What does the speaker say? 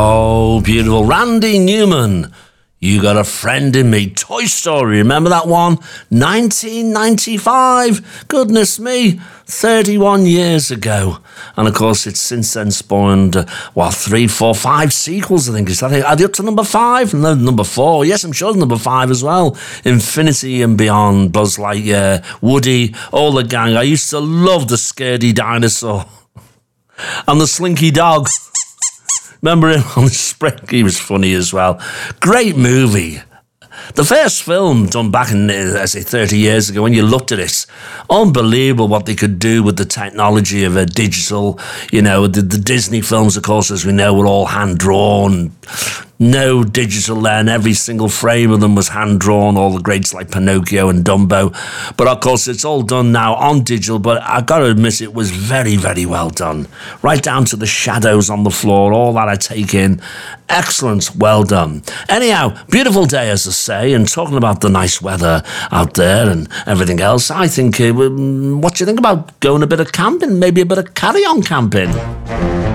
Oh, beautiful. Randy Newman. You Got a Friend in Me. Toy Story, remember that one? 1995. Goodness me, 31 years ago. And of course, it's since then spawned, 3, 4, 5 sequels, I think. Are they up to number 5? No, number 4. Yes, I'm sure number 5 as well. Infinity and Beyond, Buzz Lightyear, Woody, all the gang. I used to love the Scaredy Dinosaur and the Slinky Dog. Remember him on the spring? He was funny as well. Great movie. The first film done back in, 30 years ago, when you looked at it, unbelievable what they could do with the technology of a digital, the Disney films, of course, as we know, were all hand-drawn. No digital then. Every single frame of them was hand-drawn, all the greats like Pinocchio and Dumbo. But, of course, it's all done now on digital, but I've got to admit it was very, very well done. Right down to the shadows on the floor, all that I take in. Excellent, well done. Anyhow, beautiful day, as I say, and talking about the nice weather out there and everything else, I think, what do you think about going a bit of camping, maybe a bit of carry-on camping?